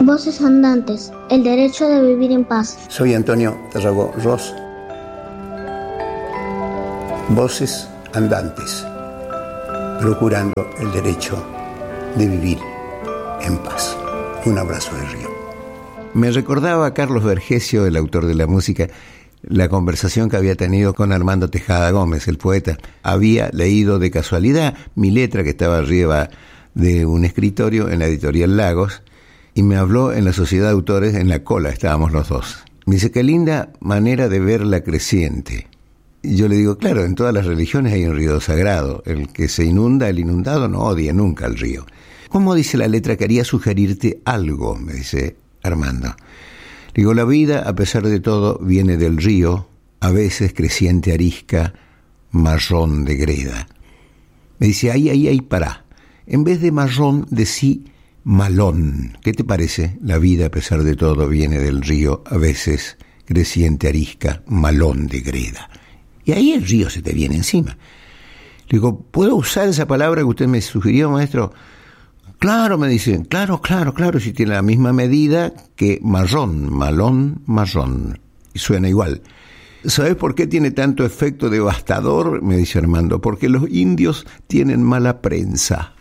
Voces andantes, el derecho de vivir en paz. Soy Antonio Tarragó Ros. Voces andantes, procurando el derecho de vivir en paz. Un abrazo de Río. Me recordaba a Carlos Vergesio, el autor de la música, la conversación que había tenido con Armando Tejada Gómez, el poeta. Había leído de casualidad mi letra, que estaba arriba de un escritorio en la editorial Lagos, y me habló en la Sociedad de Autores, en la cola estábamos los dos. Me dice, qué linda manera de ver la creciente. Y yo le digo, claro, en todas las religiones hay un río sagrado. El que se inunda, el inundado no odia nunca al río. ¿Cómo dice la letra? Quería sugerirte algo, me dice Armando. Digo, la vida, a pesar de todo, viene del río, a veces creciente arisca, marrón de greda. Me dice, ahí, pará. En vez de marrón, decí malón. ¿Qué te parece? La vida, a pesar de todo, viene del río, a veces creciente arisca, malón de greda. Y ahí el río se te viene encima. Le digo, ¿puedo usar esa palabra que usted me sugirió, maestro? Claro, me dicen, claro, si tiene la misma medida que marrón, malón, marrón. Y suena igual. ¿Sabes por qué tiene tanto efecto devastador? Me dice Armando, porque los indios tienen mala prensa.